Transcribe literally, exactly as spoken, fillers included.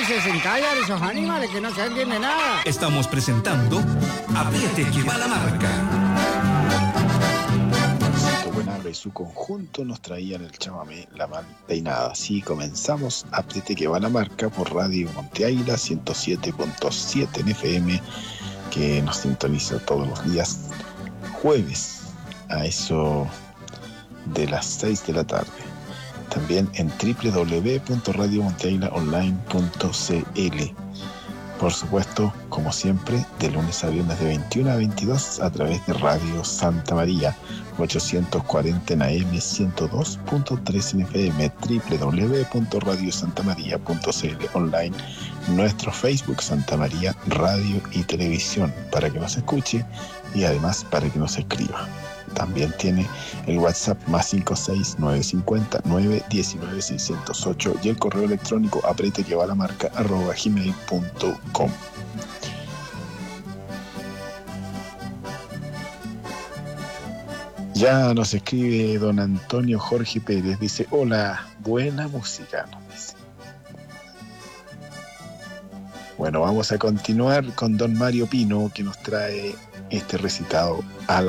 y se encallan esos animales que no se entiende nada. Estamos presentando Apriete que va la marca. Buenabra y su conjunto nos traían el chamamé La Mal Peinada. Así comenzamos Apriete que va la marca por Radio Monte Águila ciento siete punto siete en F M, que nos sintoniza todos los días jueves a eso de las seis de la tarde. También en doble u doble u doble u punto radio monte águila online punto c l. Por supuesto, como siempre, de lunes a viernes de veintiuno a veintidós a través de Radio Santa María, ochocientos cuarenta en A M, ciento dos punto tres en F M, doble u doble u doble u punto radio santa maría punto c l online, nuestro Facebook Santa María Radio y Televisión, para que nos escuche y además para que nos escriba. También tiene el WhatsApp más cinco seis nueve cinco cero nueve uno nueve seis cero ocho y el correo electrónico apriete que va la marca arroba gmail punto com. Ya nos escribe don Antonio Jorge Pérez, dice: hola, buena música, nos dice. Bueno, vamos a continuar con don Mario Pino, que nos trae este recitado a la